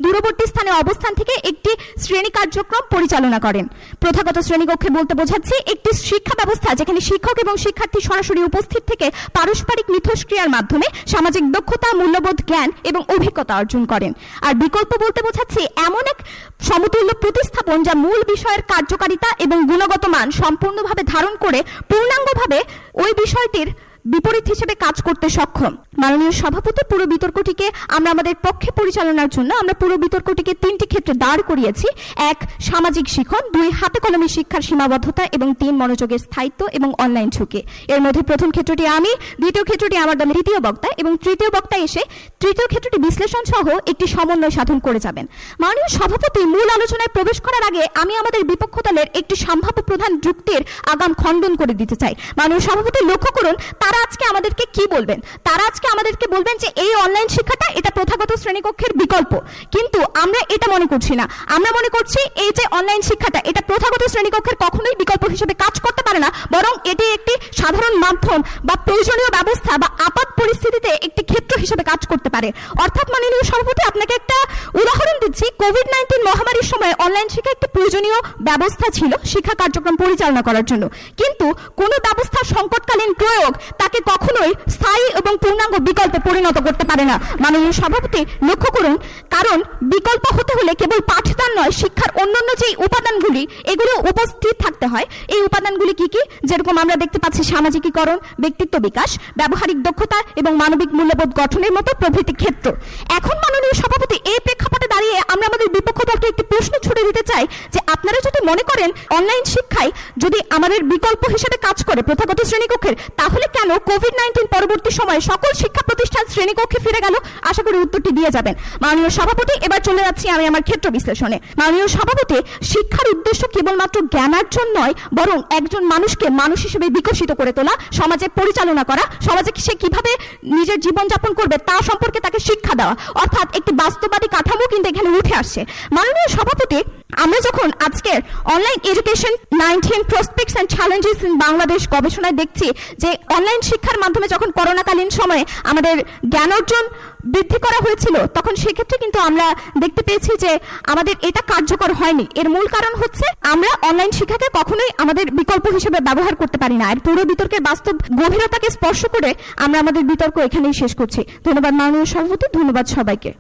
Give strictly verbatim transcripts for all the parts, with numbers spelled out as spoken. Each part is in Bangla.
দূরবর্তী স্থানে অবস্থান থেকে একটি শ্রেণী কার্যক্রম পরিচালনা করেন। প্রথাগত শ্রেণীকক্ষে বলতে বোঝাচ্ছি একটি শিক্ষা ব্যবস্থা যেখানে শিক্ষক এবং শিক্ষার্থী সরাসরি উপস্থিত থেকে পারস্পরিক মিথস্ক্রিয়ার মাধ্যমে সামাজিক দক্ষতা, মূল্যবোধ, জ্ঞান এবং অভিজ্ঞতা অর্জন করেন। আর বিকল্প বলতে বোঝাচ্ছি এমন এক সমতুল্য প্রতিস্থাপন যা মূল বিষয়ের কার্যকারিতা এবং গুণগত মান সম্পূর্ণভাবে ধারণ করে পূর্ণাঙ্গভাবে ওই বিষয়টির বিপরীত হিসেবে কাজ করতে সক্ষম। মাননীয় সভাপতি, পুরো বিতর্কটিকে আমরা আমাদের পক্ষে পরিচালনার জন্য আমরা পুরো বিতর্কটিকে তিনটি ক্ষেত্রে দাঁড় করিয়েছি। এক, সামাজিক শিখন; দুই, হাতে কলমে শিক্ষার সীমাবদ্ধতা; এবং তিন, মনোযোগের স্থায়িত্ব এবং অনলাইন ঝুঁকি। এর মধ্যে প্রথম ক্ষেত্রটি আমি, দ্বিতীয় ক্ষেত্রটি আমার দলের তৃতীয় বক্তা এবং তৃতীয় বক্তা এসে তৃতীয় ক্ষেত্রটি বিশ্লেষণ সহ একটি সমন্বয় সাধন করে যাবেন। মাননীয় সভাপতি, মূল আলোচনায় প্রবেশ করার আগে আমি আমাদের বিপক্ষ দলের একটি সম্ভাব্য প্রধান যুক্তির আগাম খণ্ডন করে দিতে চাই। মাননীয় সভাপতি, লক্ষ্য করুন তারা আজকে আমাদেরকে কি বলবেন। তারা আজকে আমাদেরকে বলবেন যে এই অনলাইন শিক্ষাটা এটা প্রথাগত শ্রেণীকক্ষের বিকল্প, কিন্তু আমরা এটা মনে করছি না। আমরা মনে করছি এই যে অনলাইন শিক্ষাটা এটা প্রথাগত শ্রেণীকক্ষের কখনোই বিকল্প হিসেবে কাজ করতে পারে না, বরং এটি একটি সাধারণ মাধ্যম বা প্রয়োজনীয় ব্যবস্থা বা আপাত পরিস্থিতিতে একটি ক্ষেত্র হিসেবে কাজ করতে পারে। অর্থাৎ মাননীয় সভাপতি, আপনাকে একটা উদাহরণ দিচ্ছি। কোভিড নাইন্টিন মহামারীর সময় অনলাইন শিক্ষা একটি প্রয়োজনীয় ব্যবস্থা ছিল শিক্ষা কার্যক্রম পরিচালনা করার জন্য, কিন্তু কোনো ব্যবস্থার সংকটকালীন প্রয়োগ তাকে কখনোই স্থায়ী এবং পূর্ণাঙ্গ বিকল্পে পরিণত করতে পারে না। মাননীয় সভাপতি, লক্ষ্য করুন, কারণ বিকল্প হতে হলে কেবল পাঠদান নয়, শিক্ষার অন্যান্য যে উপাদানগুলি এগুলো উপস্থিত থাকতে হয়। এই উপাদানগুলি কি কি? যেরকম আমরা দেখতে পাচ্ছি সামাজিকীকরণ, ব্যক্তিত্ব বিকাশ, ব্যবহারিক দক্ষতা এবং মানবিক মূল্যবোধ গঠনের মতো প্রভৃতি ক্ষেত্র। এখন মাননীয় সভাপতি, এই প্রেক্ষাপটে দাঁড়িয়ে আমরা আমাদের বিপক্ষ দলকে একটি প্রশ্ন ছুড়ে দিতে চাই যে আপনারা যদি মনে করেন অনলাইন শিক্ষায় যদি আমাদের বিকল্প হিসেবে কাজ করে প্রথাগত শ্রেণীকক্ষের, তাহলে কেন কোভিড নাইন্টিন পরবর্তী সময়ে সকল শিক্ষা প্রতিষ্ঠান শ্রেণীকক্ষে ফিরে গেল? আশা করি উত্তরটি দিয়ে যাবেন। মাননীয় সভাপতি, এবার চলে যাচ্ছি আমি আমার ক্ষেত্র বিশ্লেষণে। মাননীয় সভাপতি, শিক্ষার উদ্দেশ্য কেবলমাত্র জ্ঞানার্জন নয়, বরং একজন মানুষকে মানুষ হিসেবে বিকশিত করে তোলা, সমাজে পরিচালনা করা, সমাজে সে কিভাবে নিজের জীবনযাপন করবে তা সম্পর্কে তাকে শিক্ষা দেওয়া, অর্থাৎ একটি বাস্তববাদী কাঠামো কিন্তু এখানে উঠে আসছে। মাননীয় সভাপতি, আমরা যখন আজকের online education nineteen prospects and challenges in Bangladesh গবেষণায় দেখছি যে অনলাইন শিক্ষার মাধ্যমে যখন করোনাকালীন সময়ে আমাদের জ্ঞান অর্জন বৃদ্ধি করা হয়েছিল, তখন সেক্ষেত্রে কিন্তু আমরা দেখতে পেয়েছি যে আমাদের এটা কার্যকর হয়নি। এর মূল কারণ হচ্ছে আমরা অনলাইন শিক্ষাকে কখনোই আমাদের বিকল্প হিসেবে ব্যবহার করতে পারি না। আর পুরো বিতর্কের বাস্তব গভীরতাকে স্পর্শ করে আমরা আমাদের বিতর্ক এখানেই শেষ করছি। ধন্যবাদ মাননীয় সভাপতি, ধন্যবাদ সবাইকে।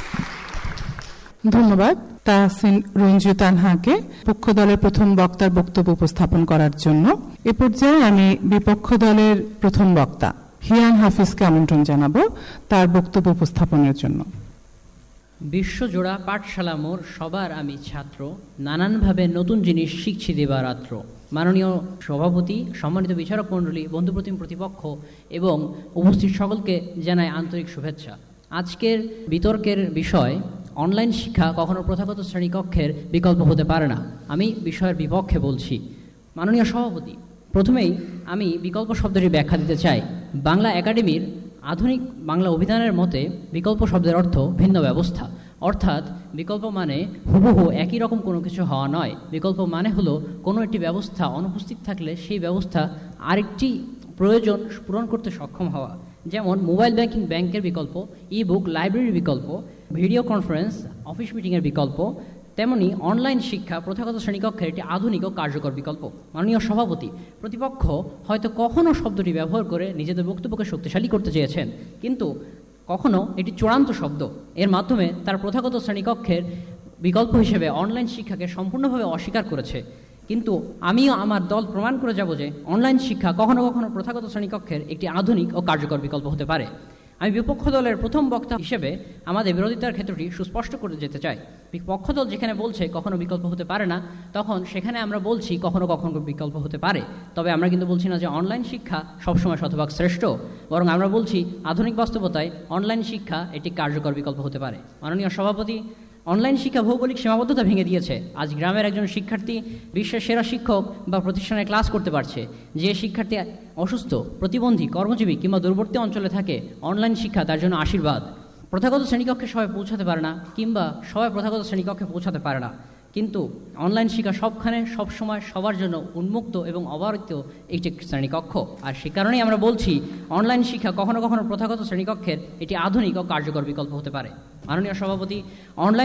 ধন্যবাদ তাহসিন রঞ্জু তানহাকে পক্ষ দলের প্রথম বক্তার বক্তব্য উপস্থাপন করার জন্য। এ পর্যায়ে আমি বিপক্ষ দলের প্রথম বক্তা হিয়ান হাফিজকে আমন্ত্রণ জানাবো তার বক্তব্য উপস্থাপনের জন্য। বিশ্বজোড়া পাঠশালা মোর, সবার আমি ছাত্র, নানানভাবে নতুন জিনিস শিখছি দিবারাত্র। মাননীয় সভাপতি, সম্মানিত বিচারক মণ্ডলী, বন্ধুপ্রতিম প্রতিপক্ষ এবং উপস্থিত সকলকে জানাই আন্তরিক শুভেচ্ছা। আজকের বিতর্কের বিষয় অনলাইন শিক্ষা কখনো প্রথাগত শ্রেণীকক্ষের বিকল্প হতে পারে না। আমি বিষয়ের বিপক্ষে বলছি। মাননীয় সভাপতি, প্রথমেই আমি বিকল্প শব্দটি ব্যাখ্যা দিতে চাই। বাংলা একাডেমির আধুনিক বাংলা অভিধানের মতে বিকল্প শব্দের অর্থ ভিন্ন ব্যবস্থা, অর্থাৎ বিকল্প মানে হুবহু একই রকম কোনো কিছু হওয়া নয়। বিকল্প মানে হলো কোনো একটি ব্যবস্থা অনুপস্থিত থাকলে সেই ব্যবস্থা আরেকটি প্রয়োজন পূরণ করতে সক্ষম হওয়া। যেমন মোবাইল ব্যাংকিং ব্যাংকের বিকল্প, ই বুক লাইব্রেরির বিকল্প, ভিডিও কনফারেন্স অফিস মিটিংয়ের বিকল্প, তেমনি অনলাইন শিক্ষা প্রথাগত শ্রেণীকক্ষের একটি আধুনিক ও কার্যকর বিকল্প। মাননীয় সভাপতি, প্রতিপক্ষ হয়তো কখনো শব্দটি ব্যবহার করে নিজেদের বক্তব্যকে শক্তিশালী করতে চেয়েছেন, কিন্তু কখনো এটি চূড়ান্ত শব্দ। এর মাধ্যমে তার প্রথাগত শ্রেণীকক্ষের বিকল্প হিসেবে অনলাইন শিক্ষাকে সম্পূর্ণভাবে অস্বীকার করেছে। কিন্তু আমিও আমার দল প্রমাণ করে যাব যে অনলাইন শিক্ষা কখনো কখনো প্রথাগত শ্রেণীকক্ষের একটি আধুনিক ও কার্যকর বিকল্প হতে পারে। আমি বিপক্ষ দলের প্রথম বক্তা হিসেবে আমাদের বিরোধিতার ক্ষেত্রটি সুস্পষ্ট করে যেতে চাই। বিপক্ষ দল যেখানে বলছে কখনো বিকল্প হতে পারে না, তখন সেখানে আমরা বলছি কখনো কখনো বিকল্প হতে পারে। তবে আমরা কিন্তু বলছি না যে অনলাইন শিক্ষা সবসময় শতভাগ শ্রেষ্ঠ, বরং আমরা বলছি আধুনিক বাস্তবতায় অনলাইন শিক্ষা একটি কার্যকর বিকল্প হতে পারে। মাননীয় সভাপতি, অনলাইন শিক্ষা ভৌগোলিক সীমাবদ্ধতা ভেঙে দিয়েছে। আজ গ্রামের একজন শিক্ষার্থী বিশ্বের সেরা শিক্ষক বা প্রতিষ্ঠানে ক্লাস করতে পারছে। যে শিক্ষার্থী অসুস্থ, প্রতিবন্ধী, কর্মজীবী কিংবা দূরবর্তী অঞ্চলে থাকে, অনলাইন শিক্ষা তার জন্য আশীর্বাদ। প্রথাগত শ্রেণীকক্ষে সবাই পৌঁছাতে পারে না, কিংবা সবাই প্রথাগত শ্রেণীকক্ষে পৌঁছাতে পারে না, কিন্তু অনলাইন শিক্ষা সবখানে সবসময় সবার জন্য উন্মুক্ত এবং অবারিত একটি শ্রেণীকক্ষ। আর সে কারণেই আমরা বলছি অনলাইন শিক্ষা কখনো কখনো প্রথাগত শ্রেণীকক্ষের একটি আধুনিক ও কার্যকর বিকল্প হতে পারে। মাননীয় সভাপতি, অনলাইন